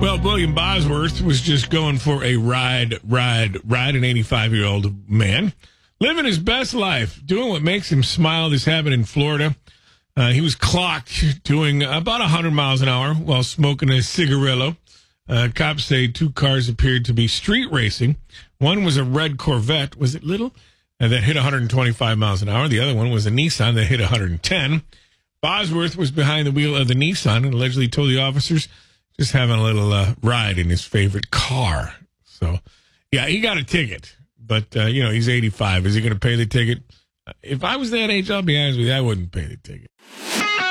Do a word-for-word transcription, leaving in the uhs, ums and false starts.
Well, William Bosworth was just going for a ride, ride, ride, an eighty-five-year-old man, living his best life, doing what makes him smile. This happened in Florida. Uh, he was clocked doing about one hundred miles an hour while smoking a cigarillo. Uh, cops say two cars appeared to be street racing. One was a red Corvette, was it little, uh, that hit one hundred twenty-five miles an hour. The other one was a Nissan that hit one hundred ten. Bosworth was behind the wheel of the Nissan and allegedly told the officers just having a little uh, ride in his favorite car. So, yeah, he got a ticket. But, uh, you know, he's eighty-five. Is he going to pay the ticket? If I was that age, I'll be honest with you, I wouldn't pay the ticket.